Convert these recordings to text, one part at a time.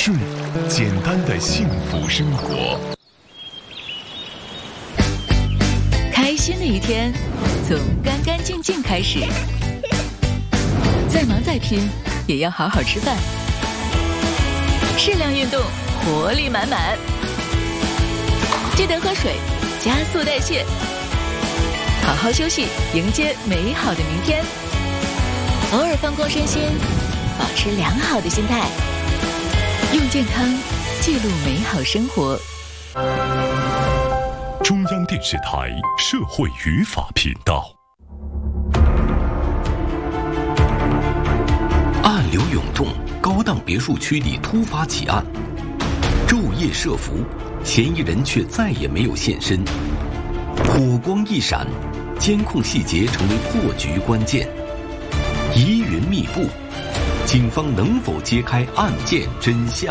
顺，简单的幸福生活。 开心的一天，从干干净净开始。再忙再拼，也要好好吃饭。适量运动，活力满满。记得喝水，加速代谢。好好休息，迎接美好的明天。偶尔放空身心，保持良好的心态，用健康记录美好生活。 中央电视台社会语法频道。 暗流涌动，高档别墅区里突发奇案，昼夜设伏，嫌疑人却再也没有现身。火光一闪，监控细节成为破局关键。疑云密布，警方能否揭开案件真相？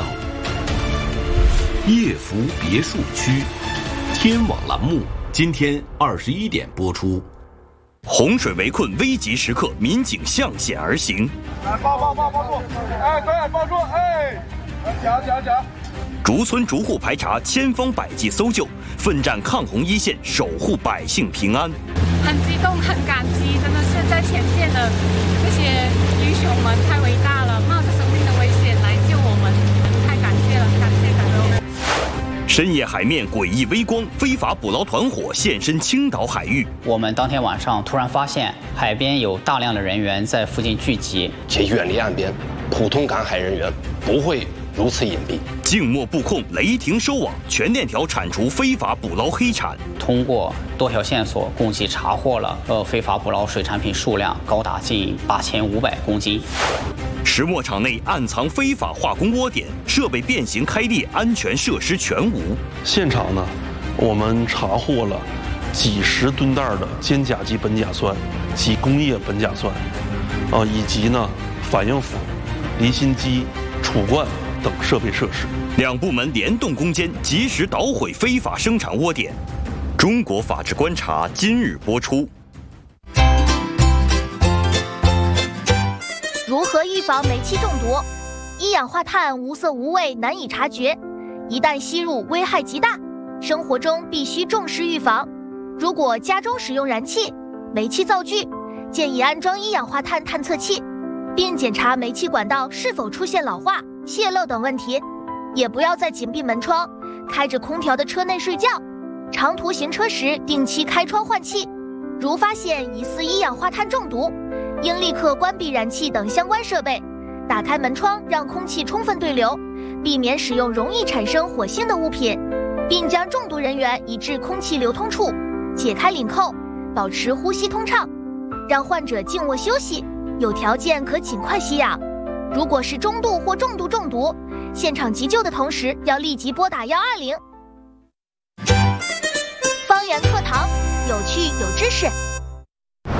夜伏别墅区，天网栏目今天21点播出。 洪水围困危急时刻，民警向险而行。 抱住！哎，快抱住！哎，讲。 逐村逐户排查，千方百计搜救，奋战抗洪一线，守护百姓平安。 很激动，很感激，真的是在前线的这些英雄们太伟大了，冒着生命的危险来救我们，太感谢了，感谢。 深夜海面诡异微光，非法捕捞团伙现身青岛海域。 我们当天晚上突然发现海边有大量的人员在附近聚集， 且远离岸边，普通赶海人员不会如此隐蔽。 静默布控，雷霆收网，全链条铲除非法捕捞黑产。 通过多条线索，共计查获了非法捕捞水产品数量高达近8500公斤。 石磨场内暗藏非法化工窝点，设备变形开裂，安全设施全无。 现场呢，我们查获了几十吨袋的尖甲基苯甲酸及工业苯甲酸，以及呢反应釜、离心机、储罐等设备设施。 两部门联动攻坚，及时捣毁非法生产窝点。中国法制观察今日播出。 如何预防煤气中毒？一氧化碳无色无味，难以察觉，一旦吸入危害极大，生活中必须重视预防。如果家中使用燃气、煤气灶具，建议安装一氧化碳探测器，并检查煤气管道是否出现老化、泄漏等问题。也不要在紧闭门窗、开着空调的车内睡觉，长途行车时定期开窗换气。如发现疑似一氧化碳中毒，应立刻关闭燃气等相关设备，打开门窗让空气充分对流，避免使用容易产生火星的物品，并将中毒人员移至空气流通处，解开领扣，保持呼吸通畅，让患者静卧休息，有条件可尽快吸氧。如果是中度或重度中毒，现场急救的同时要立即拨打120。方圆课堂，有趣有知识。